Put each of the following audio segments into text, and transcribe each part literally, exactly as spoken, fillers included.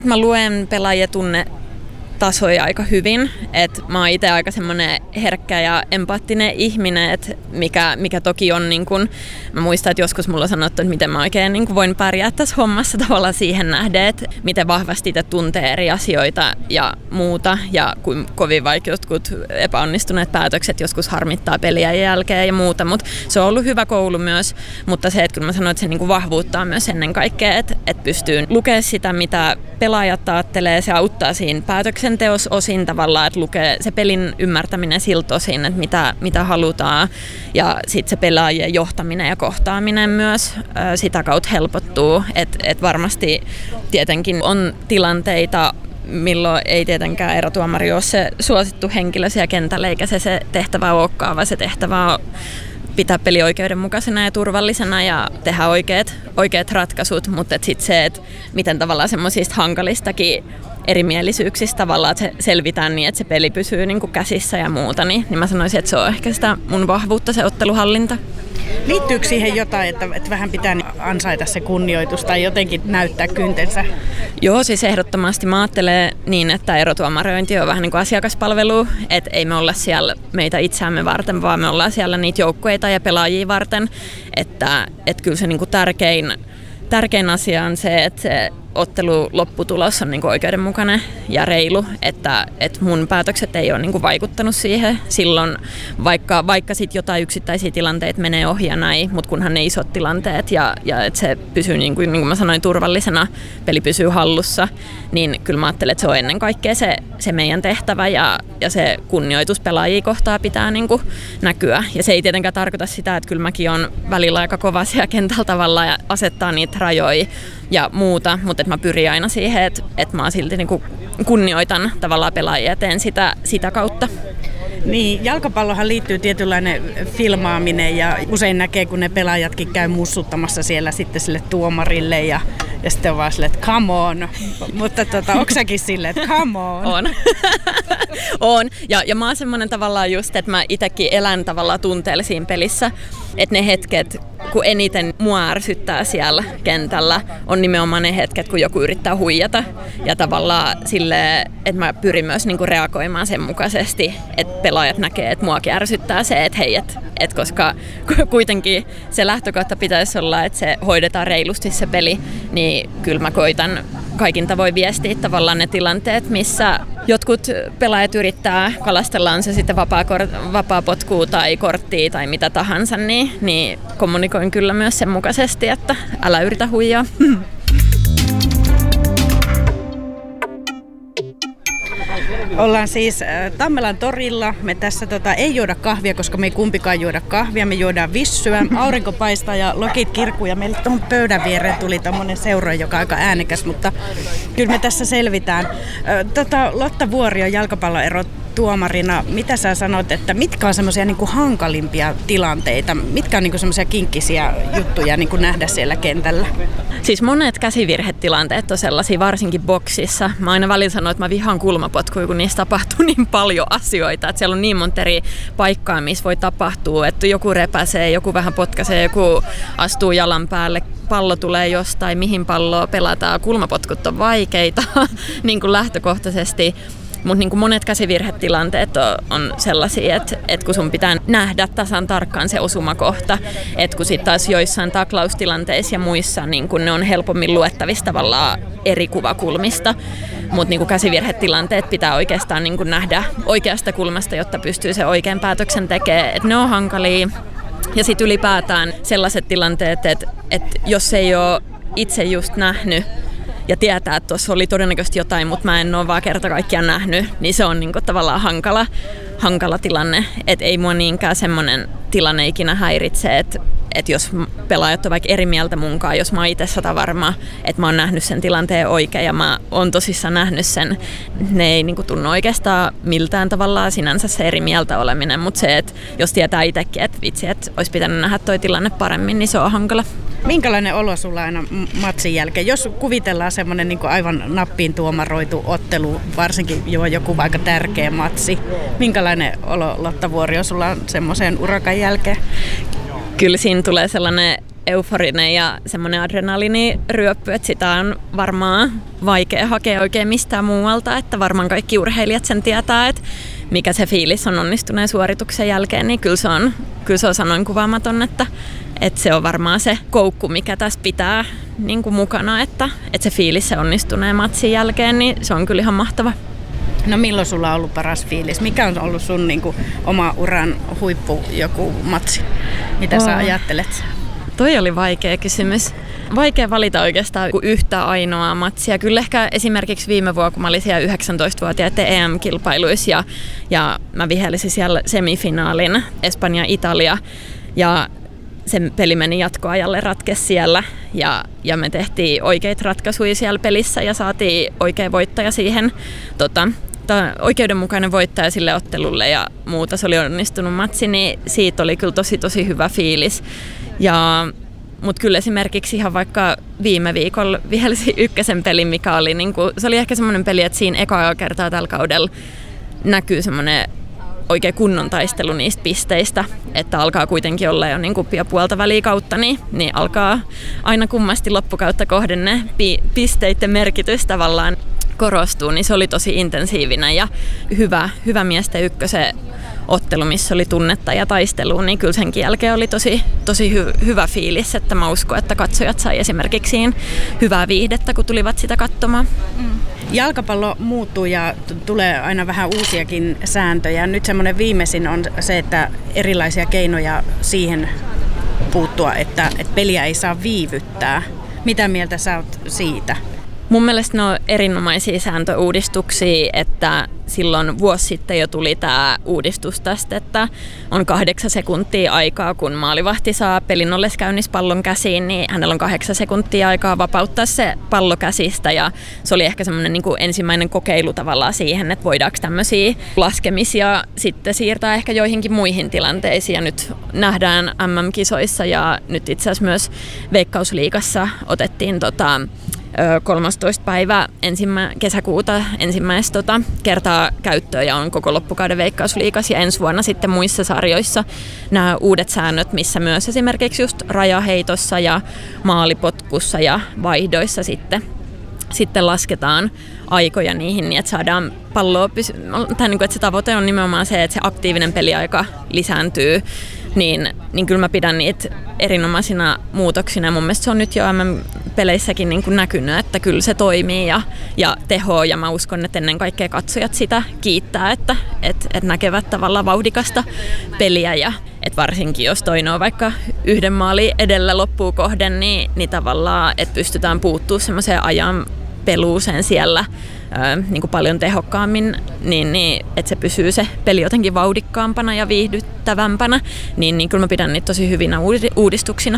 Mä luen pelaajia tunne tasoja aika hyvin, että mä oon itse aika semmoinen herkkä ja empaattinen ihminen, että mikä, mikä toki on niin kun, mä muistan, että joskus mulla on sanottu, että miten mä oikein niin kun voin pärjää tässä hommassa tavallaan siihen nähden, että miten vahvasti itse tuntee eri asioita ja muuta ja kuin kovin vaikka jotkut epäonnistuneet päätökset joskus harmittaa peliä jälkeen ja muuta, mutta se on ollut hyvä koulu myös, mutta se, että kyllä mä sanoin, että se niin kun vahvuuttaa myös ennen kaikkea, että, että pystyy lukemaan sitä, mitä pelaajat ajattelee, se auttaa siinä päätöksen teos osin tavallaan, että lukee se pelin ymmärtäminen siltä osin, että mitä, mitä halutaan ja sitten se pelaajien johtaminen ja kohtaaminen myös ää, sitä kautta helpottuu, että et varmasti tietenkin on tilanteita, milloin ei tietenkään erotuomari ole se suosittu henkilö siellä kentällä, eikä se se tehtävä olekaan, vaan se tehtävä on pitää peli oikeudenmukaisena ja turvallisena ja tehdä oikeat, oikeat ratkaisut, mutta sitten se, että miten tavallaan semmoisista hankalistakin erimielisyyksistä tavallaan, että se selvitään niin, että se peli pysyy niin kuin käsissä ja muuta, niin, niin mä sanoisin, että se on ehkä sitä mun vahvuutta, se otteluhallinta. Liittyykö siihen jotain, että, että vähän pitää ansaita se kunnioitus tai jotenkin näyttää kyntensä? Joo, siis ehdottomasti mä ajattelen niin, että erotuomarointi on vähän niin kuin asiakaspalvelu, että ei me olla siellä meitä itseämme varten, vaan me ollaan siellä niitä joukkueita ja pelaajia varten, että, että kyllä se niin kuin tärkein, tärkein asia on se, että se ottelun lopputulos on niin kuin oikeudenmukainen ja reilu, että, että mun päätökset ei ole niin kuin vaikuttanut siihen silloin, vaikka, vaikka sit jotain yksittäisiä tilanteita menee ohi ja näin, mutta kunhan ne isot tilanteet ja, ja että se pysyy, niin kuin, niin kuin mä sanoin, turvallisena, peli pysyy hallussa, niin kyllä mä ajattelen, että se on ennen kaikkea se, se meidän tehtävä ja, ja se kunnioitus pelaajia kohtaa pitää niin kuin näkyä. Ja se ei tietenkään tarkoita sitä, että kyllä mäkin on välillä aika kova siellä kentällä tavalla ja asettaa niitä rajoja ja muuta, mutta että mä pyrin aina siihen, että, että mä silti niin kuin kunnioitan tavallaan pelaajia ja teen sitä, sitä kautta. Niin, jalkapallohan liittyy tietynlainen filmaaminen ja usein näkee, kun ne pelaajatkin käy mussuttamassa siellä sitten sille tuomarille ja, ja sitten on vaan silleen, että come on. Mutta tota, onko säkin silleen, että come on? On. on. Ja, ja mä oon semmoinen tavallaan just, että mä itsekin elän tavallaan tunteella siinä pelissä, että ne hetket, kun eniten mua ärsyttää siellä kentällä, on nimenomaan ne hetket, kun joku yrittää huijata. Ja tavallaan silleen, että mä pyrin myös niinku reagoimaan sen mukaisesti, että pelaajat näkee, että muakin ärsyttää se, että hei, et, et koska kuitenkin se lähtökohta pitäisi olla, että se hoidetaan reilusti se peli, niin kyllä mä koitan kaikin tavoin viestiä tavallaan ne tilanteet, missä jotkut pelaajat yrittää, kalastellaan se sitten vapaa, kor- vapaa potkua tai korttia tai mitä tahansa, niin, niin kommunikoin kyllä myös sen mukaisesti, että älä yritä huijaa. Ollaan siis Tammelan torilla. Me tässä tota, ei juoda kahvia, koska me ei kumpikaan juoda kahvia. Me juodaan vissyä. Aurinko paistaa ja lokit kirkkuu. Ja meille tuohon pöydän viereen tuli tommonen seura, joka on aika äänekäs, mutta kyllä me tässä selvitään. Tota, Lotta Vuori on jalkapalloero tuomarina. Mitä sä sanot, että mitkä on semmoisia niin kuin hankalimpia tilanteita? Mitkä on niin kuin semmoisia kinkkisiä juttuja niin kuin nähdä siellä kentällä? Siis monet käsivirhetilanteet on sellaisia, varsinkin boksissa. Mä aina välillä sanon, että mä vihaan kulmapotkuja, kun niissä tapahtuu niin paljon asioita. Että siellä on niin monta eri paikkaa, missä voi tapahtua. Että joku repäsee, joku vähän potkaisee, joku astuu jalan päälle. Pallo tulee jostain, mihin palloa pelataan. Kulmapotkut on vaikeita niin kuin lähtökohtaisesti. Mutta niin monet käsivirhetilanteet on, on sellaisia, että et kun sun pitää nähdä tasan tarkkaan se osumakohta, että kun sitten taas joissain taklaustilanteissa ja muissa niin kun ne on helpommin luettavissa tavallaan eri kuvakulmista. Mutta niin käsivirhetilanteet pitää oikeastaan niin nähdä oikeasta kulmasta, jotta pystyy se oikean päätöksen tekemään. Et ne on hankalia. Ja sitten ylipäätään sellaiset tilanteet, että et jos ei ole itse just nähnyt, ja tietää, että tuossa oli todennäköisesti jotain, mutta mä en ole vaan kerta kaikkiaan nähnyt, niin se on niinku tavallaan hankala, hankala tilanne. Että ei mua niinkään semmoinen tilanne ikinä häiritse, että et jos pelaajat on vaikka eri mieltä munkaan, jos mä oon itse sata varma, että mä oon nähnyt sen tilanteen oikein ja mä oon tosissaan nähnyt sen, ne ei niinku tunnu oikeastaan miltään tavallaan sinänsä se eri mieltä oleminen, mutta se, että jos tietää itsekin, että vitsi, että olisi pitänyt nähdä toi tilanne paremmin, niin se on hankala. Minkälainen olo sulla aina matsin jälkeen? Jos kuvitellaan semmoinen niin kuin aivan nappiin tuomaroitu ottelu, varsinkin jo joku aika tärkeä matsi, minkälainen olo, Lotta Vuori, sulla on semmoisen urakan jälkeen? Kyllä siinä tulee sellainen euforinen ja semmoinen adrenaliiniryöppy, että sitä on varmaan vaikea hakea oikein mistään muualta, että varmaan kaikki urheilijat sen tietää, että mikä se fiilis on onnistuneen suorituksen jälkeen, niin kyllä se on, kyllä se on sanoin kuvaamaton, että, että se on varmaan se koukku, mikä tässä pitää niin kuin mukana, että, että se fiilis se onnistuneen matsin jälkeen, niin se on kyllä ihan mahtava. No milloin sulla on ollut paras fiilis? Mikä on ollut sun niin kuin, oma uran huippu joku matsi? Mitä oh. sä ajattelet? Toi oli vaikea kysymys. Vaikea valita oikeastaan yhtä ainoaa matsia. Kyllä ehkä esimerkiksi viime vuonna, kun mä olin siellä yhdeksäntoistavuotiaiden E M-kilpailuissa ja, ja mä vihelisin siellä semifinaalin Espanja-Italia ja se peli meni jatkoajalle, ratkesi siellä ja, ja me tehtiin oikeita ratkaisuja siellä pelissä ja saatiin oikea voittaja siihen, tota, ta, oikeudenmukainen voittaja sille ottelulle ja muuta. Se oli onnistunut matsi, niin siitä oli kyllä tosi tosi hyvä fiilis. Ja mutta kyllä esimerkiksi ihan vaikka viime viikolla vihelsi ykkösen pelin, mikä oli, niin kuin, se oli ehkä semmoinen peli, että siinä ekaa kertaa tällä kaudella näkyy semmoinen oikein kunnon taistelu niistä pisteistä, että alkaa kuitenkin olla jo niin kuppia puolta väliä kautta, niin, niin alkaa aina kummasti loppukautta kohden ne pi- pisteiden merkitys tavallaan korostuu, niin se oli tosi intensiivinen ja hyvä, hyvä miesten ykkösen ottelu, missä oli tunnetta ja taistelua, niin kyllä senkin jälkeen oli tosi, tosi hy- hyvä fiilis, että mä uskon, että katsojat sai esimerkiksi siinä hyvää viihdettä, kun tulivat sitä katsomaan. Mm. Jalkapallo muuttuu ja t- tulee aina vähän uusiakin sääntöjä. Nyt semmoinen viimeisin on se, että erilaisia keinoja siihen puuttua, että, että peliä ei saa viivyttää. Mitä mieltä sä oot siitä? Mun mielestä ne on erinomaisia sääntöuudistuksia, että silloin vuosi sitten jo tuli tämä uudistus tästä, että on kahdeksan sekuntia aikaa, kun maalivahti saa pelin ollessa käynnissä pallon käsiin, niin hänellä on kahdeksan sekuntia aikaa vapauttaa se pallo käsistä ja se oli ehkä semmoinen niin kuin ensimmäinen kokeilu tavallaan siihen, että voidaanko tämmöisiä laskemisia sitten siirtää ehkä joihinkin muihin tilanteisiin ja nyt nähdään M M-kisoissa ja nyt itse asiassa myös Veikkausliigassa otettiin tota kolmastoista päivä ensimmä, kesäkuuta ensimmäistä tota, kertaa käyttöön ja on koko loppukauden Veikkausliigassa ja ensi vuonna sitten muissa sarjoissa nämä uudet säännöt, missä myös esimerkiksi just rajaheitossa ja maalipotkussa ja vaihdoissa sitten, sitten lasketaan aikoja niihin niin, että saadaan palloa pysy- tai niin kuin, että se tavoite on nimenomaan se, että se aktiivinen peliaika lisääntyy, niin, niin kyllä mä pidän niitä erinomaisina muutoksina. Mun mielestä se on nyt jo M M-peleissäkin niin kuin näkynyt, että kyllä se toimii ja, ja tehoa ja mä uskon, että ennen kaikkea katsojat sitä kiittää, että et, et näkevät tavallaan vauhdikasta peliä ja et varsinkin jos toinen on vaikka yhden maalin edellä loppuun kohden, niin, niin tavallaan, että pystytään puuttumaan semmoiseen ajan peluuseen siellä ö, niin kuin paljon tehokkaammin, niin, niin että se pysyy se peli jotenkin vauhdikkaampana ja viihdyttävämpänä, niin, niin kyllä mä pidän niitä tosi hyvinä uudistuksina.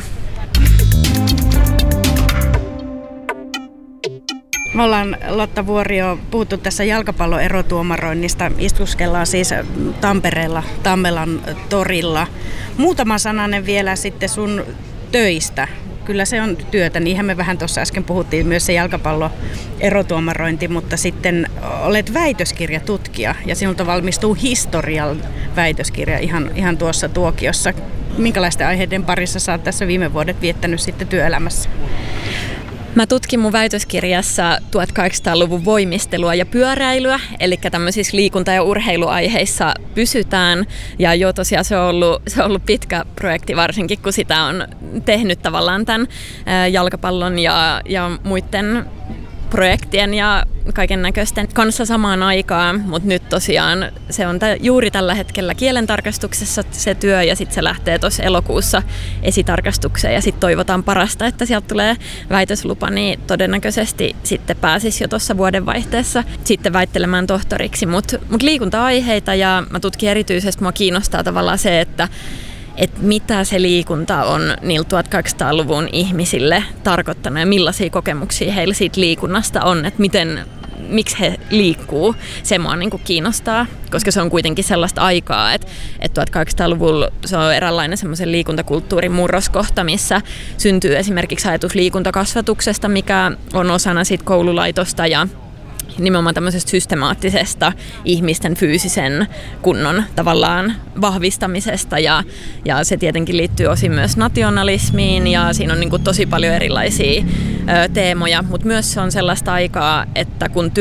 Me ollaan, Lotta Vuorio, puhuttu tässä jalkapallon erotuomaroinnista. Istuskellaan siis Tampereella, Tammelan torilla. Muutama sananen vielä sitten sun töistä. Kyllä se on työtä, niinhän me vähän tuossa äsken puhuttiin myös se jalkapallon erotuomarointi, mutta sitten olet väitöskirjatutkija ja sinulta valmistuu historian väitöskirja ihan, ihan tuossa tuokiossa. Minkälaisten aiheiden parissa sä oot tässä viime vuodet viettänyt sitten työelämässä? Mä tutkin mun väitöskirjassa tuhatkahdeksansataaluvun voimistelua ja pyöräilyä, eli tämmöisissä liikunta- ja urheiluaiheissa pysytään. Ja joo, tosiaan se on ollut, se on ollut pitkä projekti, varsinkin kun sitä on tehnyt tavallaan tämän jalkapallon ja, ja muiden projektien ja kaiken näköisten kanssa samaan aikaan, mutta nyt tosiaan se on t- juuri tällä hetkellä kielentarkastuksessa se työ ja sitten se lähtee tuossa elokuussa esitarkastukseen ja sitten toivotaan parasta, että sieltä tulee väitöslupa, niin todennäköisesti sitten pääsisi jo tuossa vuodenvaihteessa sitten väittelemään tohtoriksi, mutta mut liikunta-aiheita ja mä tutkin erityisesti, mua kiinnostaa tavallaan se, että että mitä se liikunta on niillä tuhatkahdeksansataaluvun ihmisille tarkoittanut ja millaisia kokemuksia heillä siitä liikunnasta on, että miten, miksi he liikkuu. Se mua niin kuin kiinnostaa, koska se on kuitenkin sellaista aikaa, että, että tuhatkahdeksansataaluvulla se on eräänlainen semmoisen liikuntakulttuurin murroskohta, missä syntyy esimerkiksi ajatus liikuntakasvatuksesta, mikä on osana siitä koululaitosta ja nimenomaan tämmöisestä systemaattisesta ihmisten fyysisen kunnon tavallaan vahvistamisesta ja, ja se tietenkin liittyy osin myös nationalismiin ja siinä on niin kuin tosi paljon erilaisia ö, teemoja, mutta myös se on sellaista aikaa, että kun työ